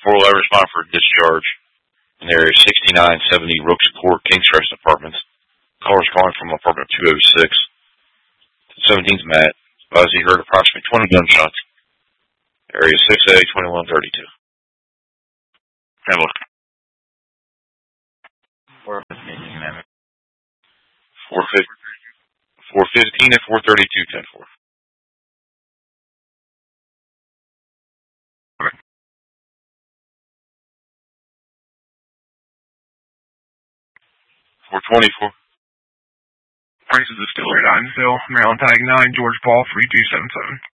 411 respond for discharge in area 6970 Rooks Court, Kings Crest Apartments. Caller's calling from apartment 206. 17th Matt. Advised he heard approximately 20 gunshots. Area 6A 2132. Have a look. 415 and 432 10-4. Okay. 424. Prices of Distillery at Ivensville, Maryland Tag 9, George Paul 3277.